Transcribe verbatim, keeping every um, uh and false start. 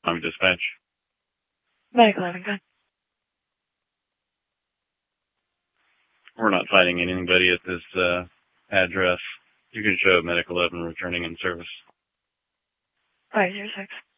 I'm dispatch. Medical eleven, go ahead. We're not finding anybody at this uh, address. You can show Medical eleven returning in service. five zero six.